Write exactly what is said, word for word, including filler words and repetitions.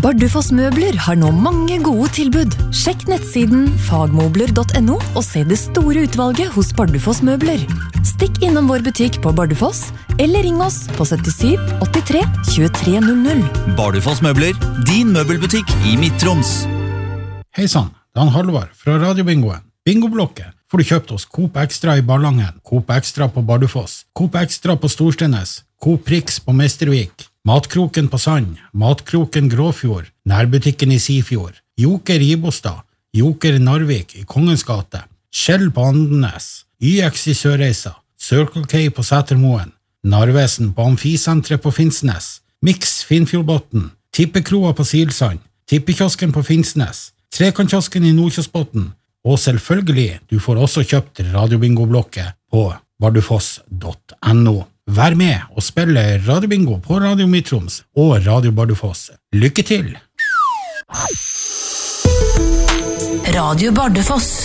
Bardufoss Møbler har nå mange gode tilbud. Sjekk nettsiden fagmobler punktum no og se det store utvalget hos Bardufoss Møbler. Stikk innom vår butikk på Bardufoss, eller ring oss på syttisju åttitre tjuetre null null. Bardufoss Møbler, din møbelbutikk i Midt-Troms. Hei sann, Dan Halvar fra Radiobingoen. Bingoblokket får du kjøpt hos Coop Extra i Ballangen, Coop Extra på Bardufoss, Coop Extra på Storstenes, Coop Prix på Mestervik, Matkroken på Sand, Matkroken Gråfjord, Nærbutikken i Sifjord, Joker i Ibostad, Joker Narvik i Kongens gate, Skjell på Andenes, Y X i Sørreisa, Circle K på Sætermoen, Narvesen på Amfisentret på Finnsnes, Mix Finnfjordbotten, Tippekroa på Silsand, Tippekiosken på Finnsnes, Trekantkiosken i Nordkjosbotten, og selvfølgelig, du får også kjøpt Radiobingoblokket på bardufoss punktum no. Vær med og spille Radiobingo på Radio Midt-Troms og Radio Bardufoss. Lykke til! Radio Bardufoss.